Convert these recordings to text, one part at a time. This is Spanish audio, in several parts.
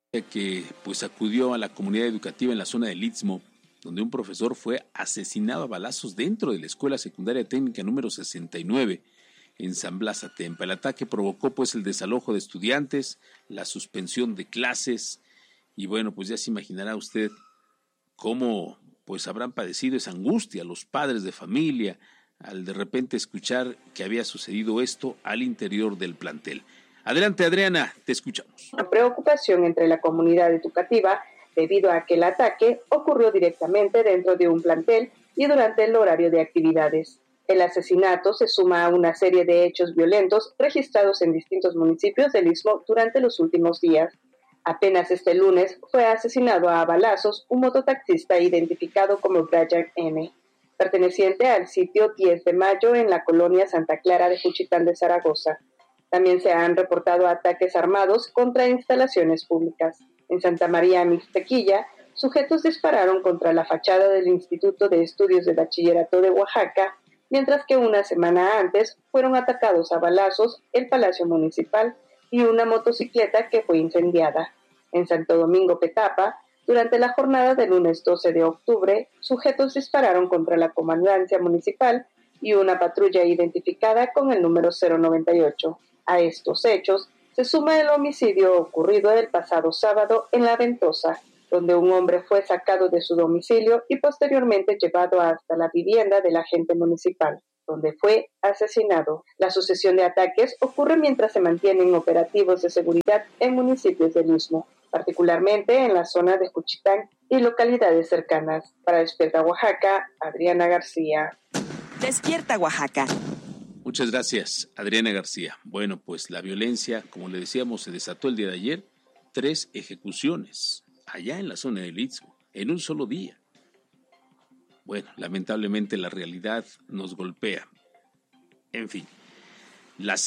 Que pues acudió a la comunidad educativa en la zona del Istmo, donde un profesor fue asesinado a balazos dentro de la Escuela Secundaria Técnica número 69 en San Blas Atempa. El ataque provocó pues el desalojo de estudiantes, la suspensión de clases y bueno, pues ya se imaginará usted cómo pues habrán padecido esa angustia los padres de familia al de repente escuchar que había sucedido esto al interior del plantel. Adelante, Adriana, te escuchamos. Una preocupación entre la comunidad educativa debido a que el ataque ocurrió directamente dentro de un plantel y durante el horario de actividades. El asesinato se suma a una serie de hechos violentos registrados en distintos municipios del Istmo durante los últimos días. Apenas este lunes fue asesinado a balazos un mototaxista identificado como Brian N., perteneciente al sitio 10 de Mayo en la colonia Santa Clara de Juchitán de Zaragoza. También se han reportado ataques armados contra instalaciones públicas. En Santa María Mixtequilla, sujetos dispararon contra la fachada del Instituto de Estudios de Bachillerato de Oaxaca, mientras que una semana antes fueron atacados a balazos el Palacio Municipal y una motocicleta que fue incendiada. En Santo Domingo Petapa, durante la jornada del lunes 12 de octubre, sujetos dispararon contra la comandancia municipal y una patrulla identificada con el número 098. A estos hechos se suma el homicidio ocurrido el pasado sábado en La Ventosa, donde un hombre fue sacado de su domicilio y posteriormente llevado hasta la vivienda del agente municipal, donde fue asesinado. La sucesión de ataques ocurre mientras se mantienen operativos de seguridad en municipios del Istmo, particularmente en la zona de Juchitán y localidades cercanas. Para Despierta Oaxaca, Adriana García. Despierta Oaxaca. Muchas gracias, Adriana García. Bueno, pues la violencia, como le decíamos, se desató el día de ayer. 3 ejecuciones allá en la zona del Istmo, en un solo día. Bueno, lamentablemente la realidad nos golpea. En fin, las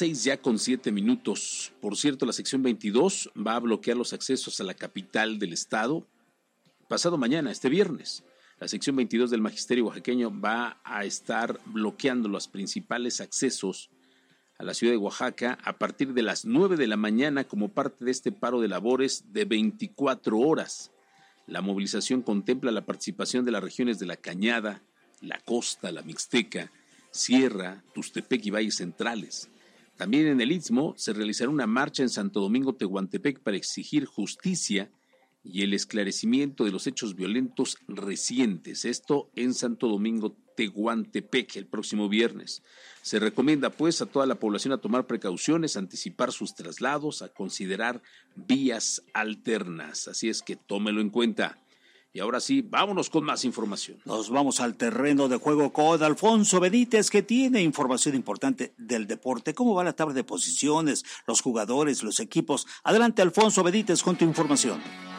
6:07. Por cierto, la sección 22 va a bloquear los accesos a la capital del estado pasado mañana, este viernes. La sección 22 del Magisterio Oaxaqueño va a estar bloqueando los principales accesos a la ciudad de Oaxaca a partir de las 9 de la mañana como parte de este paro de labores de 24 horas. La movilización contempla la participación de las regiones de La Cañada, La Costa, La Mixteca, Sierra, Tustepec y Valles Centrales. También en el Istmo se realizará una marcha en Santo Domingo Tehuantepec para exigir justicia y el esclarecimiento de los hechos violentos recientes. Esto en Santo Domingo Tehuantepec el próximo viernes. Se recomienda pues a toda la población a tomar precauciones, a anticipar sus traslados, a considerar vías alternas. Así es que tómelo en cuenta. Y ahora sí, vámonos con más información. Nos vamos al terreno de juego con Alfonso Benítez, que tiene información importante del deporte. ¿Cómo va la tabla de posiciones, los jugadores, los equipos? Adelante, Alfonso Benítez, con tu información.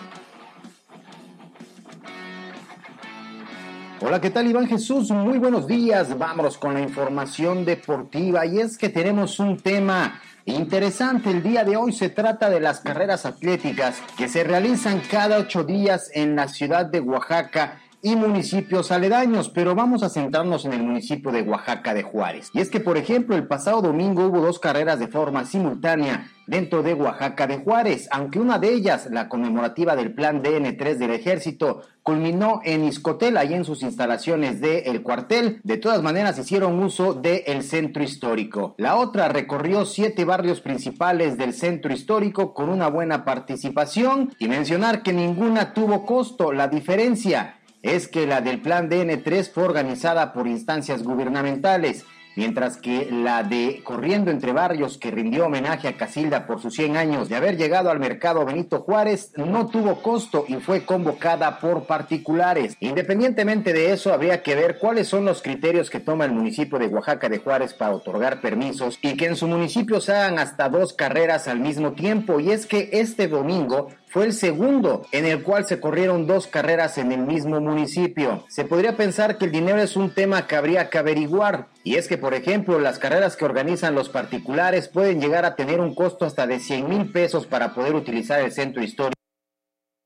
Hola, ¿qué tal, Iván Jesús? Muy buenos días. Vámonos con la información deportiva. Y es que tenemos un tema interesante el día de hoy. Se trata de las carreras atléticas que se realizan cada 8 días en la ciudad de Oaxaca y municipios aledaños, pero vamos a centrarnos en el municipio de Oaxaca de Juárez. Y es que, por ejemplo, el pasado domingo hubo 2 carreras de forma simultánea dentro de Oaxaca de Juárez, aunque una de ellas, la conmemorativa del Plan DN3 del Ejército, culminó en Izcotel, ahí en sus instalaciones del cuartel. De todas maneras hicieron uso del centro histórico. La otra recorrió 7 barrios principales del centro histórico con una buena participación, y mencionar que ninguna tuvo costo. La diferencia es que la del Plan DN3 fue organizada por instancias gubernamentales, mientras que la de Corriendo entre Barrios, que rindió homenaje a Casilda por sus 100 años de haber llegado al mercado Benito Juárez, no tuvo costo y fue convocada por particulares. Independientemente de eso, habría que ver cuáles son los criterios que toma el municipio de Oaxaca de Juárez para otorgar permisos y que en su municipio se hagan hasta 2 carreras al mismo tiempo. Y es que este domingo fue el segundo en el cual se corrieron 2 carreras en el mismo municipio. Se podría pensar que el dinero es un tema que habría que averiguar, y es que, por ejemplo, las carreras que organizan los particulares pueden llegar a tener un costo hasta de 100,000 pesos para poder utilizar el centro histórico